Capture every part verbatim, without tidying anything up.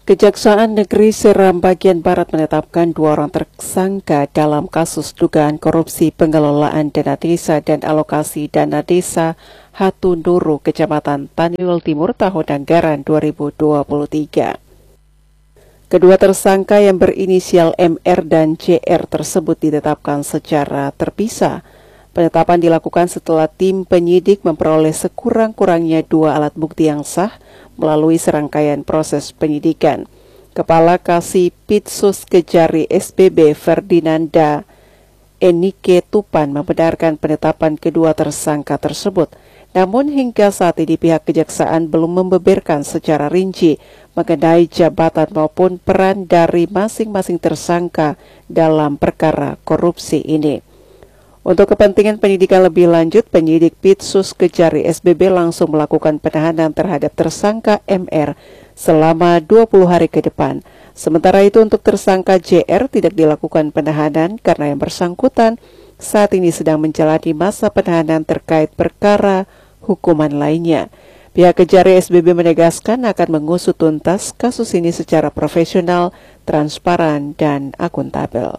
Kejaksaan Negeri Seram bagian Barat menetapkan dua orang tersangka dalam kasus dugaan korupsi pengelolaan dana desa dan alokasi dana desa Hatunduru, Kecamatan Taniwil Timur tahun anggaran dua ribu dua puluh tiga. Kedua tersangka yang berinisial M R dan J R tersebut ditetapkan secara terpisah. Penetapan dilakukan setelah tim penyidik memperoleh sekurang-kurangnya dua alat bukti yang sah melalui serangkaian proses penyidikan. Kepala Kasih Pitsus Kejari S B B Ferdinanda Enike Tupan membenarkan penetapan kedua tersangka tersebut. Namun hingga saat ini pihak kejaksaan belum membeberkan secara rinci mengenai jabatan maupun peran dari masing-masing tersangka dalam perkara korupsi ini. Untuk kepentingan penyidikan lebih lanjut, penyidik Pitsus Kejari S B B langsung melakukan penahanan terhadap tersangka M R selama dua puluh hari ke depan. Sementara itu untuk tersangka J R tidak dilakukan penahanan karena yang bersangkutan saat ini sedang menjalani masa penahanan terkait perkara hukuman lainnya. Pihak Kejari S B B menegaskan akan mengusut tuntas kasus ini secara profesional, transparan, dan akuntabel.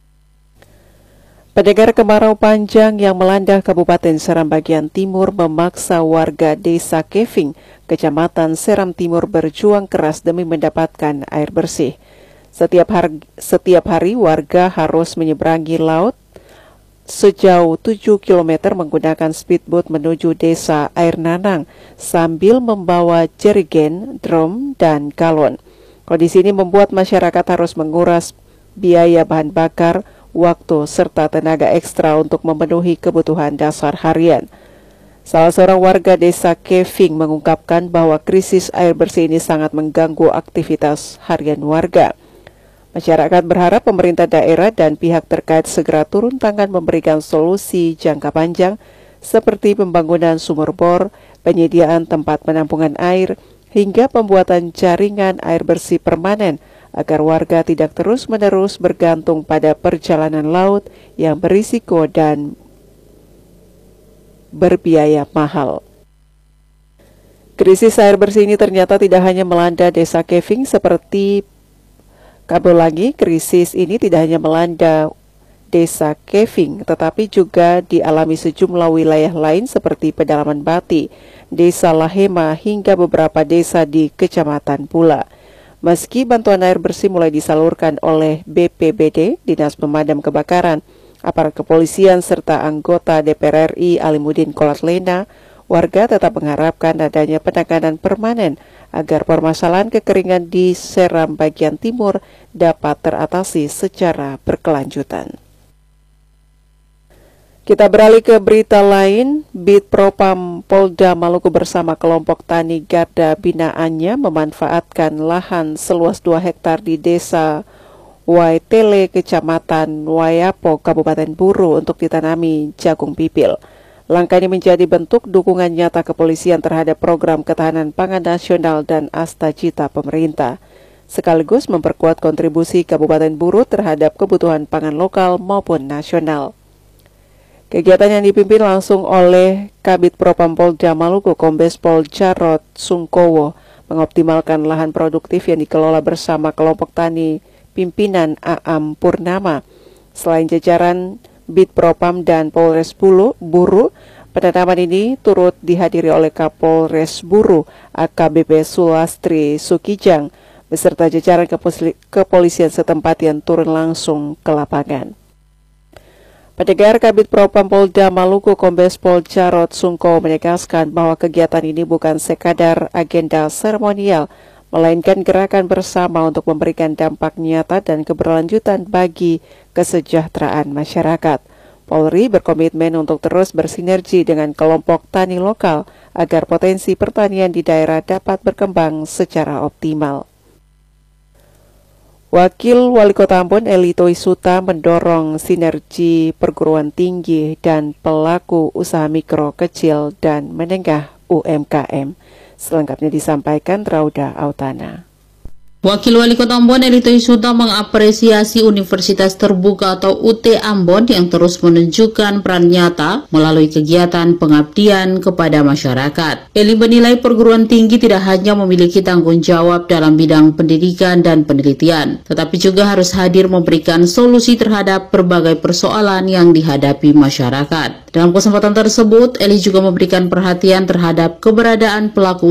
Pendengar, kemarau panjang yang melanda Kabupaten Seram bagian Timur memaksa warga Desa Keving, Kecamatan Seram Timur berjuang keras demi mendapatkan air bersih. Setiap hari, setiap hari warga harus menyeberangi laut sejauh tujuh kilometer menggunakan speedboat menuju Desa Air Nanang sambil membawa jerigen, drum, dan galon. Kondisi ini membuat masyarakat harus menguras biaya bahan bakar, waktu, serta tenaga ekstra untuk memenuhi kebutuhan dasar harian. Salah seorang warga Desa Keving mengungkapkan bahwa krisis air bersih ini sangat mengganggu aktivitas harian warga. Masyarakat berharap pemerintah daerah dan pihak terkait segera turun tangan memberikan solusi jangka panjang seperti pembangunan sumur bor, penyediaan tempat penampungan air, hingga pembuatan jaringan air bersih permanen agar warga tidak terus-menerus bergantung pada perjalanan laut yang berisiko dan berbiaya mahal. Krisis air bersih ini ternyata tidak hanya melanda Desa Keving seperti Kabolangi. Krisis ini tidak hanya melanda Desa Keving, tetapi juga dialami sejumlah wilayah lain seperti Pedalaman Bati, Desa Lahema, hingga beberapa desa di kecamatan pula. Meski bantuan air bersih mulai disalurkan oleh B P B D, Dinas Pemadam Kebakaran, aparat kepolisian, serta anggota D P R R I Alimuddin Kolatlena, warga tetap mengharapkan adanya penanganan permanen agar permasalahan kekeringan di Seram bagian timur dapat teratasi secara berkelanjutan. Kita beralih ke berita lain. Bid Propam Polda Maluku bersama kelompok tani garda binaannya memanfaatkan lahan seluas dua hektar di Desa Waitele, Kecamatan Wayapo, Kabupaten Buru untuk ditanami jagung pipil. Langkah ini menjadi bentuk dukungan nyata kepolisian terhadap program ketahanan pangan nasional dan asta-cita pemerintah, sekaligus memperkuat kontribusi Kabupaten Buru terhadap kebutuhan pangan lokal maupun nasional. Kegiatan yang dipimpin langsung oleh Kabid Propam Polda Maluku Kombes Pol Jarod Sungkowo mengoptimalkan lahan produktif yang dikelola bersama kelompok tani pimpinan Aam Purnama. Selain jajaran Bid Propam dan Polres Bulu, Buru, penanaman ini turut dihadiri oleh Kapolres Buru A K B P Sulastri Sukijang beserta jajaran kepolisian setempat yang turun langsung ke lapangan. Pendengar, Kabid Propam Polda Maluku Kombes Pol Jarod Sungkowo menegaskan bahwa kegiatan ini bukan sekadar agenda seremonial, melainkan gerakan bersama untuk memberikan dampak nyata dan keberlanjutan bagi kesejahteraan masyarakat. Polri berkomitmen untuk terus bersinergi dengan kelompok tani lokal agar potensi pertanian di daerah dapat berkembang secara optimal. Wakil Wali Kota Ambon Elito Isuta mendorong sinergi perguruan tinggi dan pelaku usaha mikro, kecil, dan menengah U M K M. Selengkapnya disampaikan Rauda Autana. Wakil Wali Kota Ambon Eli Toisuta mengapresiasi Universitas Terbuka atau U T Ambon yang terus menunjukkan peran nyata melalui kegiatan pengabdian kepada masyarakat. Eli menilai perguruan tinggi tidak hanya memiliki tanggung jawab dalam bidang pendidikan dan penelitian, tetapi juga harus hadir memberikan solusi terhadap berbagai persoalan yang dihadapi masyarakat. Dalam kesempatan tersebut, Eli juga memberikan perhatian terhadap keberadaan pelaku